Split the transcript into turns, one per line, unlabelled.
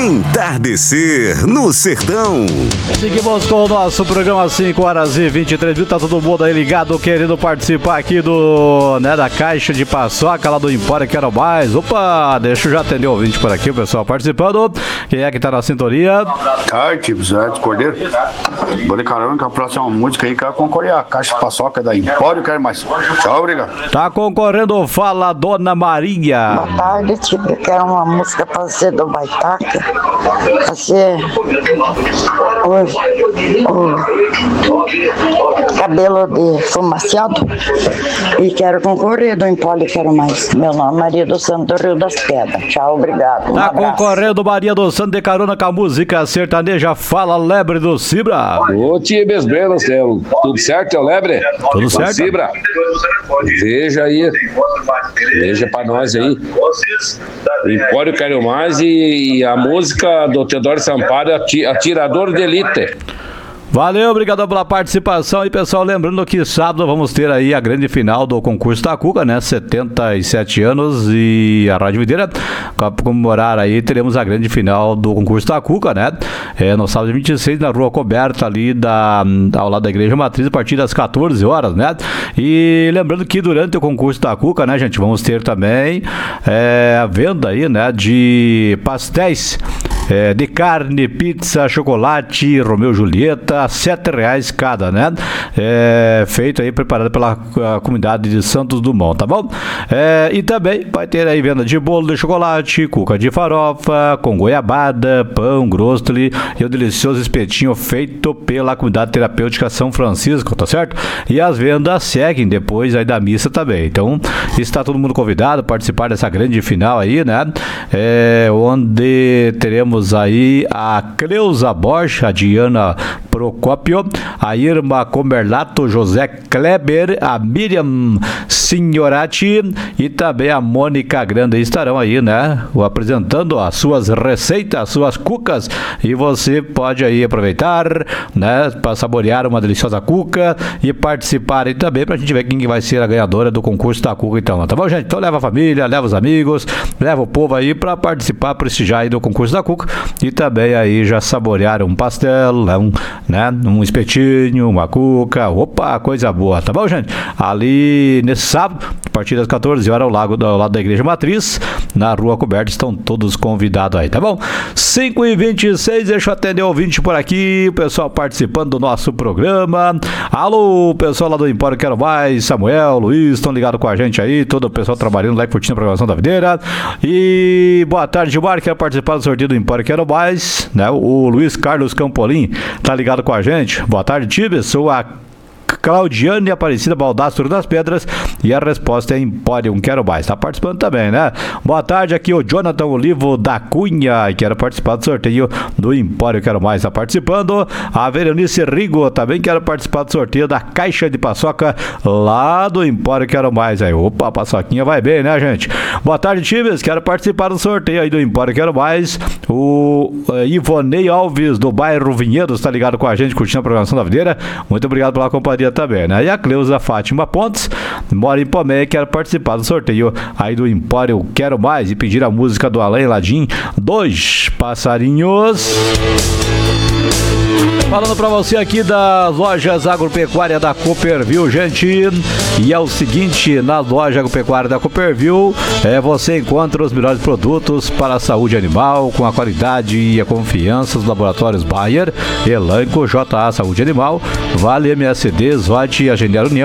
Entardecer no Sertão.
Seguimos com o nosso programa 5 horas e 23 minutos. Tá todo mundo aí ligado, querendo participar aqui da caixa de paçoca lá do Empório Quero Mais. Opa, deixa eu já atender o ouvinte por aqui, o pessoal participando. Quem é que tá na sintonia?
Tarde, Zé dos Cordeiro. Vou de caramba com a próxima música aí, quero concorrer a caixa de paçoca da Empório Quero Mais. Tchau, obrigado.
Tá concorrendo, fala Dona Maria.
Boa tarde, tipo, eu quero uma música pra ser do Baitaca. Pra ser o cabelo de fumaciado. E quero concorrer do Empório Quero Mais. Meu nome é Maria do Santo Rio das Pedras. Tchau, obrigado.
Tá concorrendo Maria do Santo de carona com a música sertaneja Fala Lebre do Cibra.
Ô tia Besbela, tudo certo, teu Lebre?
Tudo certo.
Cibra, veja aí, veja pra nós aí. Empório Quero Mais e a música do Teodoro Sampaio, Atirador de Elite.
Valeu, obrigado pela participação. E pessoal, lembrando que sábado vamos ter aí a grande final do concurso da Cuca, né? 77 anos e a Rádio Videira, para comemorar aí, teremos a grande final do concurso da Cuca, né? No sábado 26, na Rua Coberta, ali ao lado da Igreja Matriz, a partir das 14 horas, né? E lembrando que durante o concurso da Cuca, né, gente, vamos ter também a venda aí, né, de pastéis de carne, pizza, chocolate, Romeu e Julieta, R$7 cada, né? Feito aí, preparado pela comunidade de Santos Dumont, tá bom? E também vai ter aí venda de bolo de chocolate, cuca de farofa, com goiabada, pão, grostoli e o delicioso espetinho feito pela comunidade terapêutica São Francisco, tá certo? E as vendas seguem depois aí da missa também. Então, está todo mundo convidado a participar dessa grande final aí, né? Onde teremos aí a Cleusa Borges, a Diana Procópio, a Irma Comerlato, José Kleber, a Miriam Signorati e também a Mônica Grande estarão aí, né, apresentando as suas receitas, as suas cucas, e você pode aí aproveitar, né, para saborear uma deliciosa cuca e participar aí também pra gente ver quem vai ser a ganhadora do concurso da cuca, então, tá bom, gente? Então leva a família, leva os amigos, leva o povo aí pra participar, prestigiar aí do concurso da cuca e também aí já saborear um pastel, um espetinho, uma cuca, opa, coisa boa, tá bom, gente? Ali nesse sábado, a partir das 14 horas, ao lado da Igreja Matriz, na Rua Coberta, estão todos convidados aí, tá bom? 5h26, deixa eu atender o ouvinte por aqui, o pessoal participando do nosso programa. Alô, pessoal lá do Empório Quero Mais, Samuel, Luiz, estão ligados com a gente aí, todo o pessoal trabalhando lá e curtindo a programação da Videira. E boa tarde, Gilmar, quero participar do sorteio do Empório Quero Mais, né? O Luiz Carlos Campolim tá ligado com a gente. Boa tarde, Tibes, sou a Claudiane Aparecida Baldasso das Pedras e a resposta é Empório Quero Mais. Tá participando também, né? Boa tarde, aqui o Jonathan Olivo da Cunha, quero participar do sorteio do Empório Quero Mais. Tá participando. A Veronice Rigo também quero participar do sorteio da caixa de paçoca lá do Empório Quero Mais. Aí, opa, a paçoquinha vai bem, né, gente? Boa tarde, times, quero participar do sorteio aí do Empório Quero Mais. O Ivonei Alves do bairro Vinhedos tá ligado com a gente, curtindo a programação da Videira. Muito obrigado pela companhia também, né? E a Cleusa Fátima Pontes mora em Pomé, quer participar do sorteio aí do Empório Quero Mais e pedir a música do Alain Ladim, Dois Passarinhos. Falando pra você aqui das lojas agropecuária da Cooperville, gente, e é o seguinte, na loja agropecuária da Cooperville, você encontra os melhores produtos para a saúde animal, com a qualidade e a confiança dos laboratórios Bayer, Elanco, JA Saúde Animal, Vale MSD, SWAT e Agendar União.